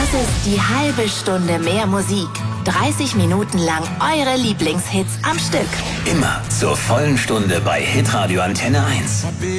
ist die halbe Stunde mehr Musik. 30 Minuten lang eure Lieblingshits am Stück. Immer zur vollen Stunde bei Hitradio Antenne 1.